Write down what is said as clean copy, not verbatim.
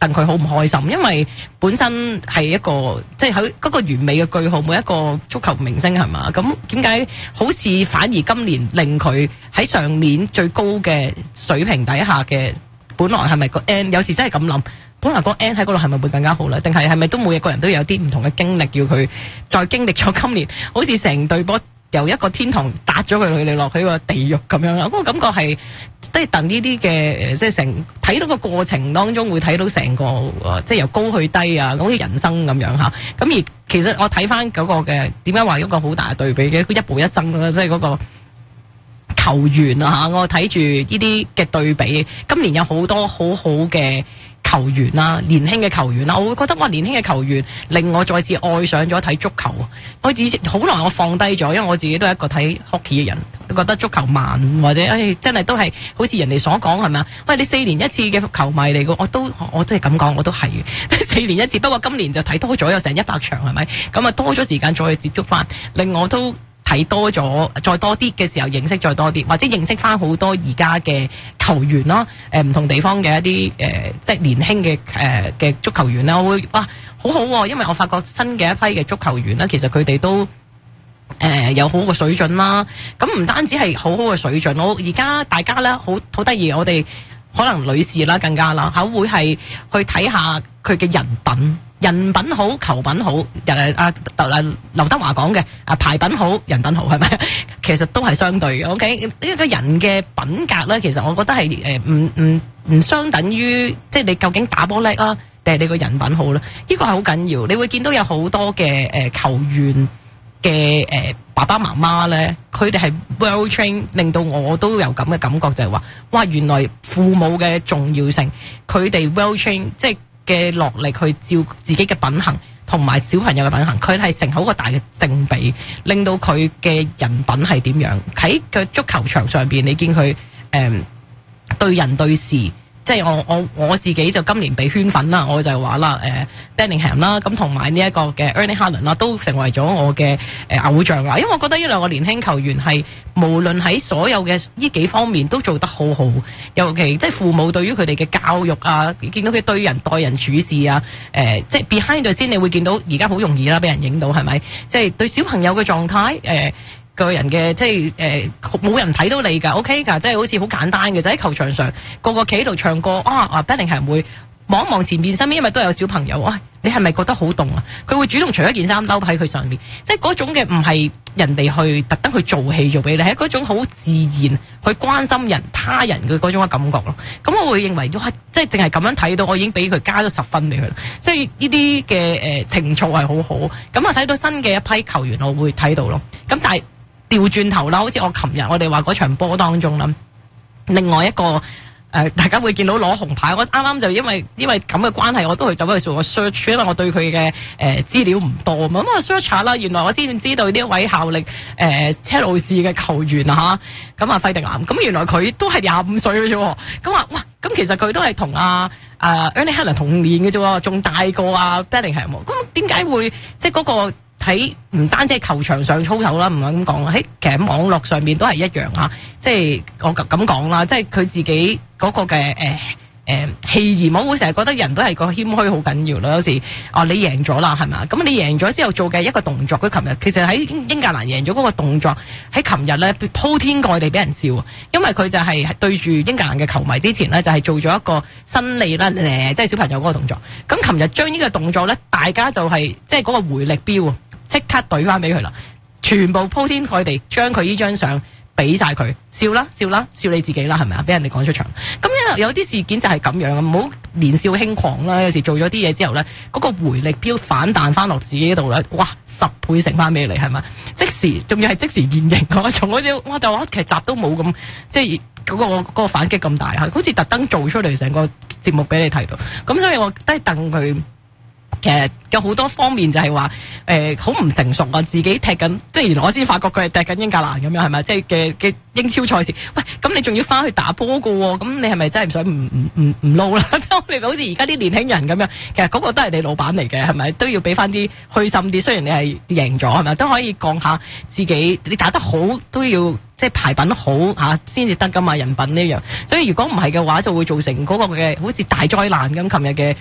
戥佢好唔開心，因為本身係一個即係喺嗰個完美嘅句號，每一個足球明星係嘛？咁點解好似反而今年令佢喺上年最高嘅水平底下嘅，本來係咪個 N？ 有時真係咁諗，本來個 N 喺嗰度係咪會更加好咧？定係咪都每一個人都有啲唔同嘅經歷，要佢再經歷咗今年，好似成隊波由一個天堂搭咗佢哋落去個地獄咁樣啦。嗰個感覺係即係等呢啲嘅，即係成睇到個過程當中會睇到成個即係由高去低啊，好似人生咁樣嚇。咁而其實我睇翻嗰個嘅點解話一個好大嘅對比嘅，佢一步一生啦，即係嗰個球員啊嚇，我睇住呢啲嘅對比，今年有好多好好嘅球員啦，年輕嘅球員啦，我會覺得哇，年輕嘅球員令我再次愛上咗睇足球。我以前好耐我放低咗，因為我自己都係一個睇 hockey 嘅人，覺得足球慢或者真係都係好似人哋所講係咪啊？喂，你4年一次嘅球迷嚟嘅，我真係咁講，我都係4年一次。不過今年就睇多咗，有成100場係咪？咁啊多咗時間再去接觸翻，令我都睇多咗，再多啲嘅時候認識再多啲，或者認識翻好多而家嘅球員啦，唔同地方嘅一啲即係年輕嘅足球員啦，我會哇好好喎，因為我發覺新嘅一批嘅足球員啦，其實佢哋都有好嘅水準啦。咁唔單止係好好嘅水準，我而家大家咧好得意，我哋可能女士啦更加啦嚇，會係去睇下佢嘅人品好，球品好。劉德華講嘅牌品好，人品好係咪？其實都係相對嘅。OK， 呢個人嘅品格咧，其實我覺得係唔相等於即係你究竟打波叻啊，定係你個人品好咧？呢個係好緊要。你會見到有好多嘅球員嘅爸爸媽媽咧，佢哋係 well trained，令到我都有咁嘅感覺，就係話哇，原來父母嘅重要性，佢哋 well trained 即係嘅落力去照自己嘅品行同埋小朋友嘅品行，佢係成好個大嘅正比，令到佢嘅人品係點樣喺個足球場上邊，你見佢對人對事。即係我自己就今年被圈粉啦，我就話啦Bellingham 啦，咁同埋呢一個嘅 Erling Haaland 啦，都成為咗我嘅偶像啦。因為我覺得呢兩個年輕球員係無論喺所有嘅呢幾方面都做得好好，尤其即係父母對於佢哋嘅教育啊，見到佢對人待人處事啊，即係 behind the scene你會見到而家好容易啦，俾人影到係咪？即係對小朋友嘅狀態個人嘅即係冇人睇到你㗎 ，OK 㗎，即係好似好簡單嘅，就喺球場上個個企喺度唱歌啊，Bellingham會望一望前面身邊，因為都有小朋友，你係咪覺得好凍啊？佢會主動除一件衫褸喺佢上面，即係嗰種嘅唔係人哋去特登去做戲做俾你，係嗰種好自然去關心人他人嘅嗰種嘅感覺咯。咁我會認為哇，即係淨係咁樣睇到，我已經俾佢加咗10分俾佢啦。即係呢啲嘅情操係好好。咁啊睇到新嘅一批球員，我會睇到咯。咁但係調轉頭啦，好似我琴日我哋話嗰場波當中啦，另外一個大家會見到攞紅牌，我啱啱就因為咁嘅關係，我都去走去做個 search， 因為我對佢嘅資料唔多嘛，咁我 search 下啦，原來我先知道呢一位效力車路士嘅球員啊嚇，咁啊費迪南，咁原來佢都係25歲嘅啫，咁話哇，咁其實佢都係同Erling Haaland 同年嘅啫，仲大過Bellingham，咁點解會即係嗰個？喺唔單止係球場上操守啦，唔係咁講啦，喺其實網絡上面都係一樣啊！即係我咁講啦，即係佢自己嗰個嘅氣焰，我會成日覺得人都係個謙虛好緊要咯。有時你贏咗啦，係咪？咁你贏咗之後做嘅一個動作，佢琴日其實喺英格蘭贏咗嗰個動作，喺琴日咧鋪天蓋地俾人笑，因為佢就係對住英格蘭嘅球迷之前咧，就係做咗一個伸脷啦，即係小朋友嗰個動作。咁琴日將呢個動作咧，大家就係即係嗰個回力標即刻懟翻俾佢啦，全部鋪天蓋地將佢呢張相俾晒佢，笑啦笑啦，笑你自己啦，係咪啊？俾人哋趕出場。咁有啲事件就係咁樣，唔好年少輕狂啦。有時做咗啲嘢之後咧，嗰個回力標反彈翻落自己度咧，哇，10倍乘翻俾你，係咪？即時仲要係即時現形嗰種，我就話劇集都冇咁即係嗰個反擊咁大，好似特登做出嚟成個節目俾你睇到。咁所以我都係戥佢。其實有好多方面就係話好唔成熟啊！自己踢緊，即係原來我先發覺佢係踢緊英格蘭咁樣，係咪？即係嘅英超賽事。喂，咁你仲要翻去打波㗎喎？咁你係咪真係唔想唔撈啦？即係我哋好似而家啲年輕人咁樣，其實嗰個都係你老闆嚟嘅，係咪？都要俾翻啲虛心啲。雖然你係贏咗，係咪？都可以降下自己。你打得好都要即係牌品好嚇先至得㗎嘛，人品呢樣。所以如果唔係嘅話，就會造成嗰個嘅好似大災難咁。琴日嘅